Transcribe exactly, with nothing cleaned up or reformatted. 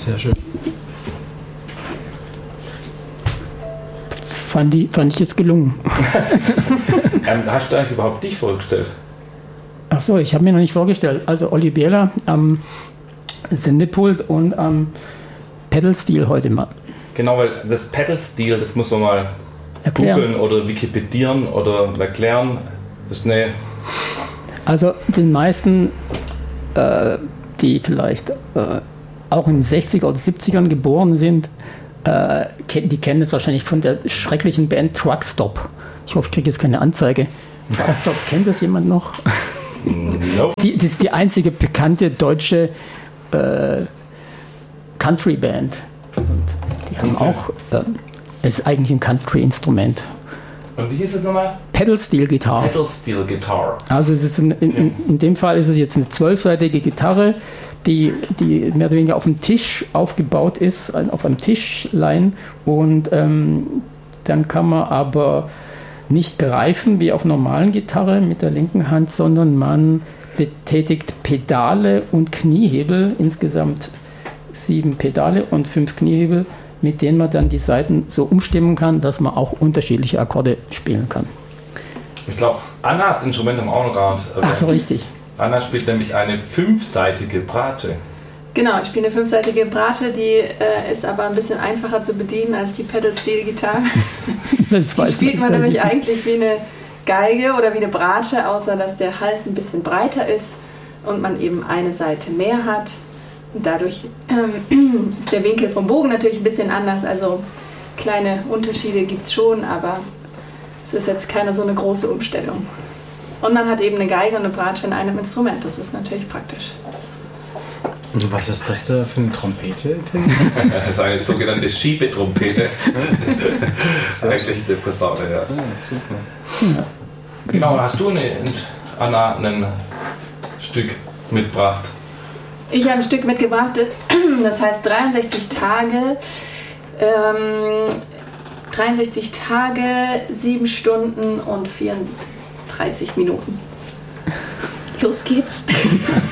Sehr schön. Fand ich, fand ich jetzt gelungen. ähm, hast du eigentlich überhaupt dich vorgestellt? Ach so, ich habe mir noch nicht vorgestellt. Also Olli Bieler am Sendepult und am Pedal-Stil heute mal. Genau, weil das Pedal-Stil, das muss man mal erklären. Googeln oder Wikipedieren oder erklären. Das ist eine also den meisten, äh, die vielleicht äh, auch in den sechziger oder siebzigern geboren sind, äh, die kennen es wahrscheinlich von der schrecklichen Band Truckstop. Ich hoffe, ich kriege jetzt keine Anzeige. Truckstop, kennt das jemand noch? Nope. Die, das ist die einzige bekannte deutsche äh, Country-Band. Und die haben okay. auch, äh, es ist eigentlich ein Country-Instrument. Und wie hieß es nochmal? Pedal-Steel-Gitarre. Pedal-Steel-Gitarre. Also es ist ein, in, in, in dem Fall ist es jetzt eine zwölfseitige Gitarre, die, die mehr oder weniger auf dem Tisch aufgebaut ist, auf einem Tischlein. Und ähm, dann kann man aber nicht greifen wie auf normalen Gitarre mit der linken Hand, sondern man betätigt Pedale und Kniehebel, insgesamt sieben Pedale und fünf Kniehebel, mit denen man dann die Saiten so umstimmen kann, dass man auch unterschiedliche Akkorde spielen kann. Ich glaube, Annas Instrument haben auch noch gar nicht erwähnt. Ach so, richtig. Anna spielt nämlich eine fünfseitige Bratsche. Genau, ich spiele eine fünfseitige Bratsche, die äh, ist aber ein bisschen einfacher zu bedienen als die Pedal-Steel-Gitarre. Die spielt man nämlich eigentlich wie eine Geige oder wie eine Bratsche, außer dass der Hals ein bisschen breiter ist und man eben eine Seite mehr hat. Und dadurch ähm, ist der Winkel vom Bogen natürlich ein bisschen anders, also kleine Unterschiede gibt es schon, aber es ist jetzt keine so eine große Umstellung. Und man hat eben eine Geige und eine Bratsche in einem Instrument, das ist natürlich praktisch. Und was ist das da für eine Trompete? Das ist eine sogenannte Schiebetrompete. Das ist eigentlich eine Posaune, ja. Ah, super. Ja. Genau, hast du eine, Anna ein Stück mitgebracht? Ich habe ein Stück mitgebracht, das, das heißt dreiundsechzig Tage, ähm, dreiundsechzig Tage, sieben Stunden und vierunddreißig Minuten. Los geht's.